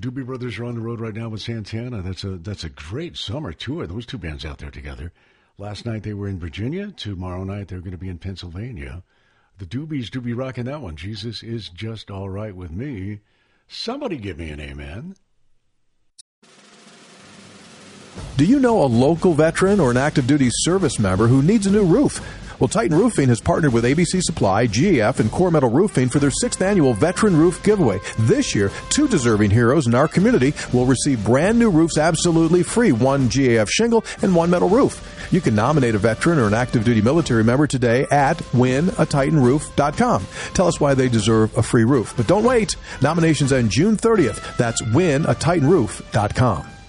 Doobie Brothers are on the road right now with Santana. That's a great summer tour. Those two bands out there together. Last night they were in Virginia. Tomorrow night they're going to be in Pennsylvania. The Doobies do be rocking that one. Jesus is just all right with me. Somebody give me an amen. Do you know a local veteran or an active duty service member who needs a new roof? Well, Titan Roofing has partnered with ABC Supply, GAF, and Core Metal Roofing for their 6th annual Veteran Roof Giveaway. This year, 2 deserving heroes in our community will receive brand new roofs absolutely free, 1 GAF shingle and 1 metal roof. You can nominate a veteran or an active duty military member today at winatitanroof.com. Tell us why they deserve a free roof. But don't wait. Nominations end June 30th. That's winatitanroof.com.